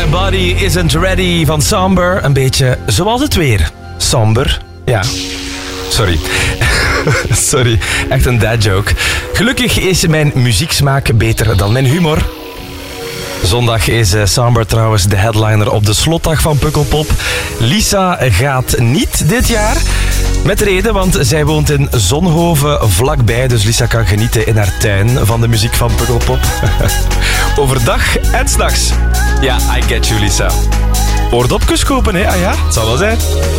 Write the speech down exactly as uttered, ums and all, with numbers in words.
My Body Isn't Ready van Somber. Een beetje zoals het weer. Somber, ja. Sorry. Sorry, echt een dad joke. Gelukkig is mijn muzieksmaak beter dan mijn humor. Zondag is uh, Somber trouwens de headliner op de slotdag van Pukkelpop. Lisa gaat niet dit jaar. Met reden, want zij woont in Zonhoven vlakbij. Dus Lisa kan genieten in haar tuin van de muziek van Pukkelpop. Overdag en 's nachts. Ja, I get you, Lisa. Oordopjes kopen, hè? Ah ja, het zal wel zijn.